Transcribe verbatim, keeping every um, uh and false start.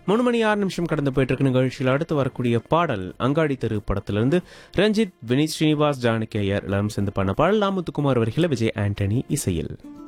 மூணு மணி ஆறு நிமிஷம் கடந்து போயிட்டு இருக்கு நிகழ்ச்சியில் அடுத்து வரக்கூடிய பாடல் அங்காடி தெரு படத்திலிருந்து ரஞ்சித், வினித் ஸ்ரீனிவாஸ், ஜானகி ஐயர் எல்லாரும் சேர்ந்து பண்ண பாடல். நாமுத்துக்குமார் வரிகளை விஜய் ஆண்டனி இசையில்.